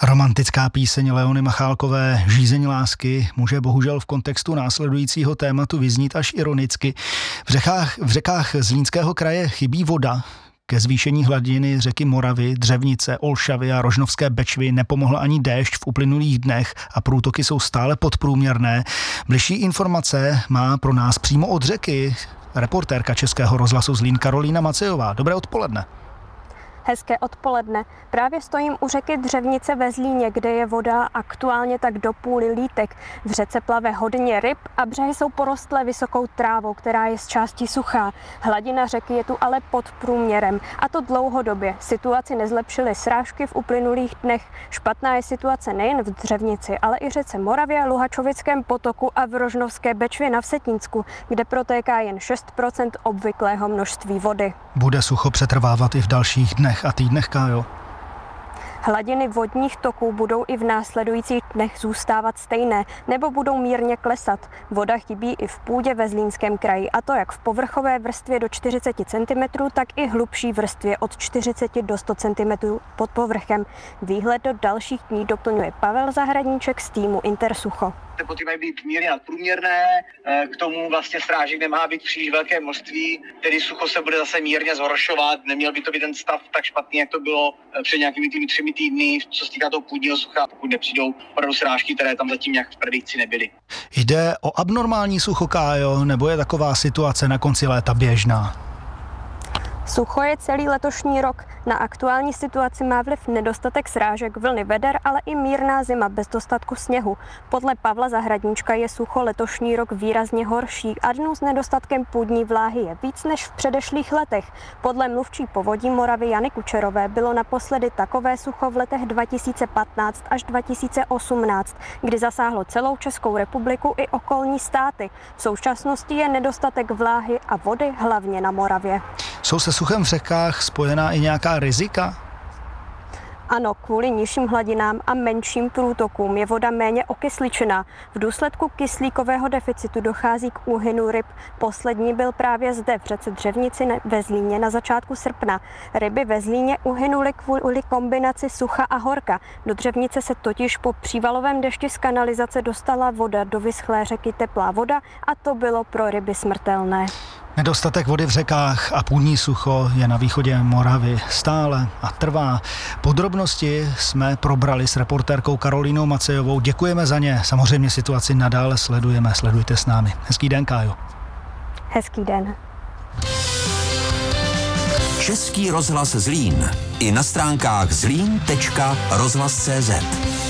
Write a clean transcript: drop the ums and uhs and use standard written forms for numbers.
Romantická píseň Leony Machálkové Žízeň lásky může bohužel v kontextu následujícího tématu vyznít až ironicky. V řekách Zlínského kraje chybí voda. Ke zvýšení hladiny řeky Moravy, Dřevnice, Olšavy a Rožnovské Bečvy nepomohl ani déšť v uplynulých dnech a průtoky jsou stále podprůměrné. Bližší informace má pro nás přímo od řeky reportérka Českého rozhlasu Zlín Karolína Macejová. Dobré odpoledne. Hezké odpoledne. Právě stojím u řeky Dřevnice ve Zlíně, kde je voda aktuálně tak do půly lítek. V řece plave hodně ryb a břehy jsou porostlé vysokou trávou, která je z části suchá. Hladina řeky je tu ale pod průměrem. A to dlouhodobě. Situaci nezlepšily srážky v uplynulých dnech. Špatná je situace nejen v Dřevnici, ale i řece Moravě, Luhačovickém potoku a v Rožnovské Bečvě na Vsetínsku, kde protéká jen 6% obvyklého množství vody. Bude sucho přetrvávat i v dalších dnech a týdnech, Kájo? Hladiny vodních toků budou i v následujících dnech zůstávat stejné nebo budou mírně klesat. Voda chybí i v půdě ve Zlínském kraji, a to jak v povrchové vrstvě do 40 cm, tak i hlubší vrstvě od 40 do 100 cm pod povrchem. Výhled do dalších dní doplňuje Pavel Zahradníček z týmu Intersucho. Teploty mají být mírně nadprůměrné, k tomu vlastně srážek nemá být příliš velké množství, tedy sucho se bude zase mírně zhoršovat, neměl by to být ten stav tak špatný, jak to bylo před nějakými 3 týdny, co se týká toho půdního sucha, pokud nepřijdou opravdu srážky, které tam zatím nějak v predikci nebyly. Jde o abnormální sucho, Kájo, nebo je taková situace na konci léta běžná? Sucho je celý letošní rok. Na aktuální situaci má vliv nedostatek srážek, vlny veder, ale i mírná zima bez dostatku sněhu. Podle Pavla Zahradníčka je sucho letošní rok výrazně horší a dnů s nedostatkem půdní vláhy je víc než v předešlých letech. Podle mluvčí Povodí Moravy Jany Kučerové bylo naposledy takové sucho v letech 2015 až 2018, kdy zasáhlo celou Českou republiku i okolní státy. V současnosti je nedostatek vláhy a vody hlavně na Moravě. Jsou se suchem v řekách spojená i nějaká rizika? Ano, kvůli nižším hladinám a menším průtokům je voda méně okysličená. V důsledku kyslíkového deficitu dochází k úhynu ryb. Poslední byl právě zde v řece Dřevnici ve Zlíně na začátku srpna. Ryby ve Zlíně uhynuly kvůli kombinaci sucha a horka. Do Dřevnice se totiž po přívalovém dešti z kanalizace dostala voda do vyschlé řeky teplá voda a to bylo pro ryby smrtelné. Nedostatek vody v řekách a půdní sucho je na východě Moravy stále a trvá. Podrobnosti jsme probrali s reportérkou Karolínou Macejovou. Děkujeme za ně. Samozřejmě situaci nadále sledujeme. Sledujte s námi. Hezký den, Kájo. Hezký den. Český rozhlas Zlín. I na stránkách zlín.rozhlas.cz.